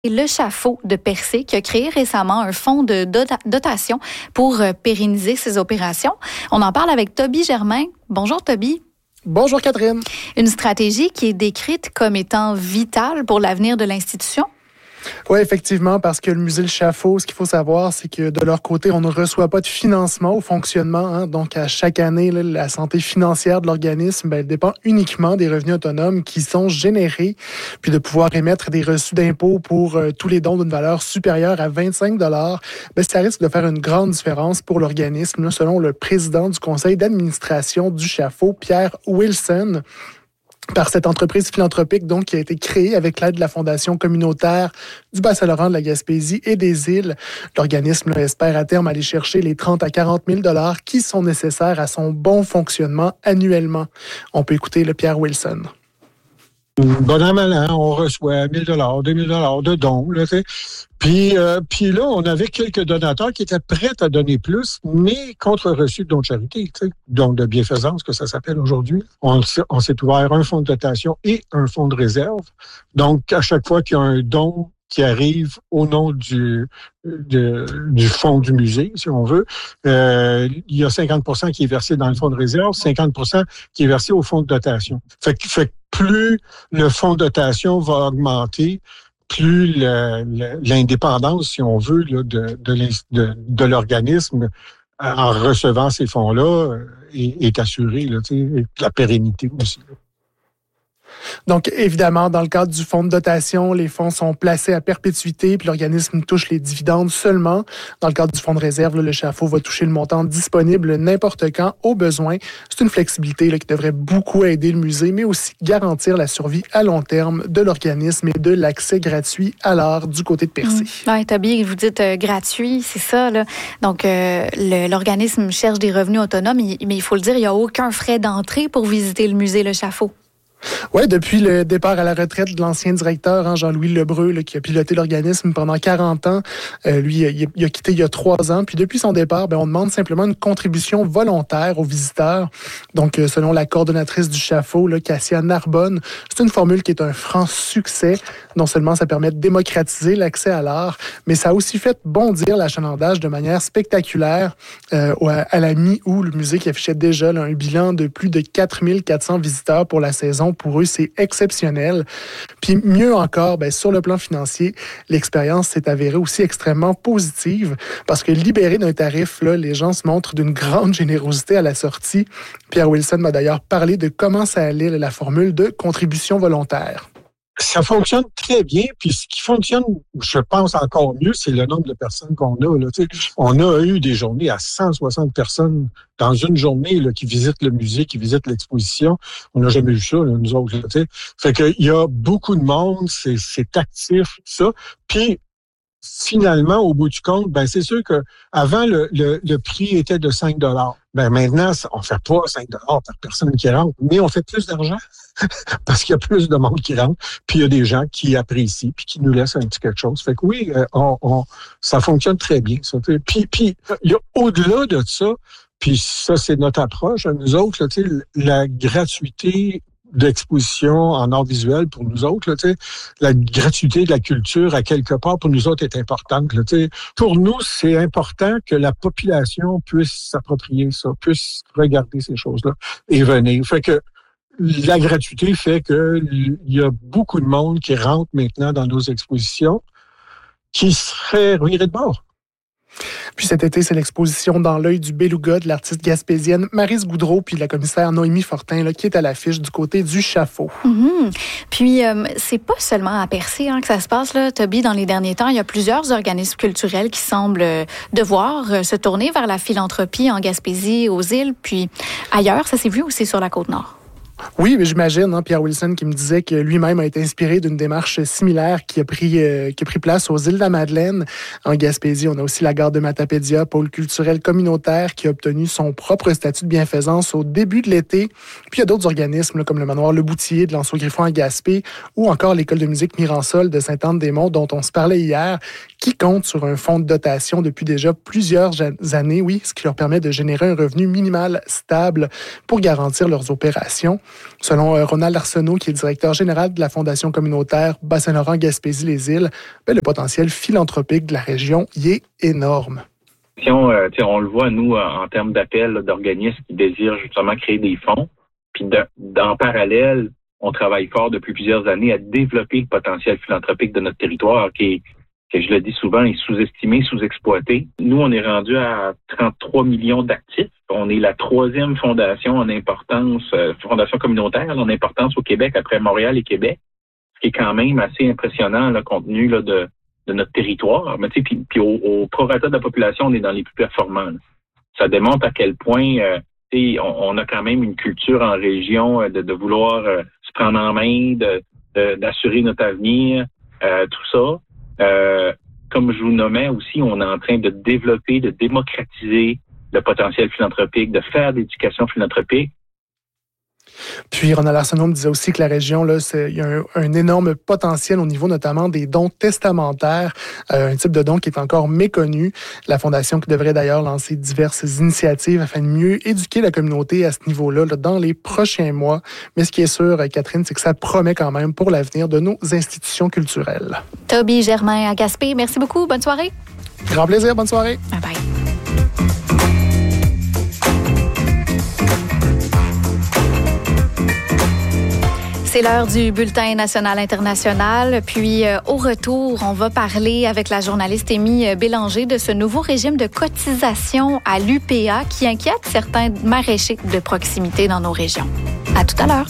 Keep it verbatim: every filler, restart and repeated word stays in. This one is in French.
Le Chaffault de Percé qui a créé récemment un fonds de dota- dotation pour euh, pérenniser ses opérations. On en parle avec Toby Germain. Bonjour Toby. Bonjour Catherine. Une stratégie qui est décrite comme étant vitale pour l'avenir de l'institution. Oui, effectivement, parce que le musée Le Chaffault, ce qu'il faut savoir, c'est que de leur côté, on ne reçoit pas de financement au fonctionnement. Hein. Donc, à chaque année, là, la santé financière de l'organisme ben, elle dépend uniquement des revenus autonomes qui sont générés, puis de pouvoir émettre des reçus d'impôts pour euh, tous les dons d'une valeur supérieure à vingt-cinq dollars, ben, ça risque de faire une grande différence pour l'organisme, là, selon le président du conseil d'administration du Chaffault, Pierre Wilson. Par cette entreprise philanthropique donc qui a été créée avec l'aide de la Fondation communautaire du Bas-Saint-Laurent, de la Gaspésie et des îles. L'organisme là, espère à terme aller chercher les trente à quarante mille dollars qui sont nécessaires à son bon fonctionnement annuellement. On peut écouter le Pierre Wilson. Bon an, mal an, on reçoit mille dollars, deux mille dollars de dons. Là, puis, euh, puis là, on avait quelques donateurs qui étaient prêts à donner plus, mais contre reçu de dons de charité, donc de bienfaisance, que ça s'appelle aujourd'hui. On, on s'est ouvert un fonds de dotation et un fonds de réserve. Donc, à chaque fois qu'il y a un don qui arrive au nom du, de, du fonds du musée, si on veut, euh, il y a cinquante pour cent qui est versé dans le fonds de réserve, cinquante pour cent qui est versé au fonds de dotation. Fait que, fait que plus le fonds de dotation va augmenter, plus le, le, l'indépendance, si on veut, là, de, de, de, de l'organisme en recevant ces fonds-là est, est assurée, là, et la pérennité aussi. Là. Donc, évidemment, dans le cadre du fonds de dotation, les fonds sont placés à perpétuité, puis l'organisme touche les dividendes seulement. Dans le cadre du fonds de réserve, là, le Chaffault va toucher le montant disponible n'importe quand, au besoin. C'est une flexibilité là, qui devrait beaucoup aider le musée, mais aussi garantir la survie à long terme de l'organisme et de l'accès gratuit à l'art du côté de Percé. Mmh. Oui, Toby, vous dites euh, gratuit, c'est ça. Là. Donc, euh, le, l'organisme cherche des revenus autonomes, mais il faut le dire, il n'y a aucun frais d'entrée pour visiter le musée Le Chaffault. Oui, depuis le départ à la retraite de l'ancien directeur, hein, Jean-Louis Lebreu, là, qui a piloté l'organisme pendant quarante ans, euh, lui, il a, il a quitté il y a trois ans. Puis depuis son départ, ben, on demande simplement une contribution volontaire aux visiteurs. Donc, euh, selon la coordonnatrice du Chaffault, là, Cassia Narbonne, c'est une formule qui est un franc succès. Non seulement ça permet de démocratiser l'accès à l'art, mais ça a aussi fait bondir l'achalandage de manière spectaculaire. Euh, à la mi-août, le musée qui affichait déjà là, un bilan de plus de quatre mille quatre cents visiteurs pour la saison. Pour eux, c'est exceptionnel. Puis mieux encore, ben, sur le plan financier, l'expérience s'est avérée aussi extrêmement positive parce que libéré d'un tarif, là, les gens se montrent d'une grande générosité à la sortie. Pierre Wilson m'a d'ailleurs parlé de comment ça allait, la formule de contribution volontaire. Ça fonctionne très bien, puis ce qui fonctionne, je pense, encore mieux, c'est le nombre de personnes qu'on a. Là. On a eu des journées à cent soixante personnes dans une journée là, qui visitent le musée, qui visitent l'exposition. On n'a jamais eu ça, là, nous autres. Là, t'sais. Fait qu'il y a beaucoup de monde, c'est, c'est actif, ça. Puis, finalement, au bout du compte, ben c'est sûr que avant le, le, le prix était de cinq dollars. Ben maintenant, on fait pas cinq dollars par personne qui rentre, mais on fait plus d'argent parce qu'il y a plus de monde qui rentre, puis il y a des gens qui apprécient, puis qui nous laissent un petit quelque chose. Fait que oui, on, on, ça fonctionne très bien. Ça. Puis, puis il y a au-delà de ça, puis ça c'est notre approche à nous autres, là, la gratuité d'exposition en art visuel pour nous autres, là, la gratuité de la culture à quelque part pour nous autres est importante. Là, pour nous, c'est important que la population puisse s'approprier ça, puisse regarder ces choses-là et venir. Fait que la gratuité fait que il y a beaucoup de monde qui rentre maintenant dans nos expositions qui serait viré de bord. Puis cet été, c'est l'exposition Dans l'œil du beluga de l'artiste gaspésienne Maryse Goudreau puis la commissaire Noémie Fortin là, qui est à l'affiche du côté du Chaffault. Mm-hmm. Puis euh, c'est pas seulement à Percé hein, que ça se passe, là, Toby. Dans les derniers temps, il y a plusieurs organismes culturels qui semblent devoir euh, se tourner vers la philanthropie en Gaspésie, aux îles, puis ailleurs. Ça s'est vu aussi sur la Côte-Nord. Oui, mais j'imagine, hein, Pierre Wilson qui me disait que lui-même a été inspiré d'une démarche similaire qui a pris, euh, qui a pris place aux îles de la Madeleine. En Gaspésie, on a aussi la gare de Matapédia, pôle culturel communautaire qui a obtenu son propre statut de bienfaisance au début de l'été. Puis il y a d'autres organismes là, comme le manoir Le Boutier de Lanceau-Griffon à Gaspé ou encore l'école de musique Miransol de Sainte-Anne-des-Monts dont on se parlait hier, qui compte sur un fonds de dotation depuis déjà plusieurs années, oui, ce qui leur permet de générer un revenu minimal stable pour garantir leurs opérations. Selon euh, Ronald Arsenault, qui est directeur général de la Fondation communautaire Bas-Saint-Laurent-Gaspésie-les-Îles, ben, le potentiel philanthropique de la région y est énorme. Si on, euh, on le voit, nous, en termes d'appels d'organismes qui désirent justement créer des fonds, puis de, en parallèle, on travaille fort depuis plusieurs années à développer le potentiel philanthropique de notre territoire, qui est, que je le dis souvent, est sous-estimé, sous-exploité. Nous, on est rendu à trente-trois millions d'actifs. On est la troisième fondation en importance, euh, fondation communautaire en importance au Québec, après Montréal et Québec, ce qui est quand même assez impressionnant, le contenu là, de de notre territoire, mais tu sais, puis, puis au, au prorata de la population, on est dans les plus performants. Là. Ça démontre à quel point, euh, tu sais, on, on a quand même une culture en région euh, de, de vouloir euh, se prendre en main, de, de, d'assurer notre avenir, euh, tout ça. Euh, comme je vous nommais aussi, on est en train de développer, de démocratiser le potentiel philanthropique, de faire de l'éducation philanthropique. Puis, Ronald Arsenault me disait aussi que la région, là, c'est, il y a un, un énorme potentiel au niveau notamment des dons testamentaires, euh, un type de don qui est encore méconnu. La Fondation qui devrait d'ailleurs lancer diverses initiatives afin de mieux éduquer la communauté à ce niveau-là là, dans les prochains mois. Mais ce qui est sûr, Catherine, c'est que ça promet quand même pour l'avenir de nos institutions culturelles. Toby Germain à Gaspé, merci beaucoup. Bonne soirée. Grand plaisir. Bonne soirée. Bye bye. C'est l'heure du bulletin national international. Puis, euh, au retour, on va parler avec la journaliste Amy Bélanger de ce nouveau régime de cotisation à l'U P A qui inquiète certains maraîchers de proximité dans nos régions. À tout à l'heure.